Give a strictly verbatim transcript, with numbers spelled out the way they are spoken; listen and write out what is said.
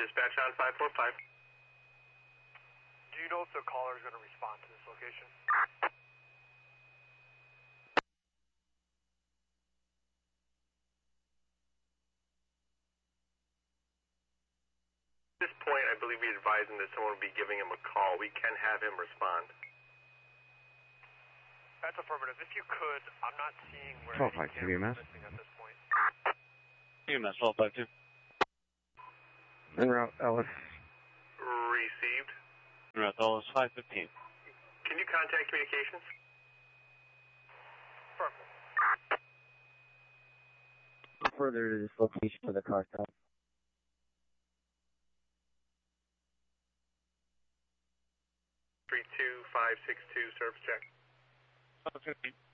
Dispatch on five four five. Do you know if the caller is going to respond to this location? At this point, I believe we advise him that someone will be giving him a call. We can have him respond. That's affirmative. If you could, I'm not seeing where twelve five two any E M S. cameras are missing at this point. E M S twelve five two. En route, Ellis. Received. En route, Ellis five fifteen. Can you contact communications? Affirmative. Further to this location for the car stop. three two five six two, service check. five fifteen.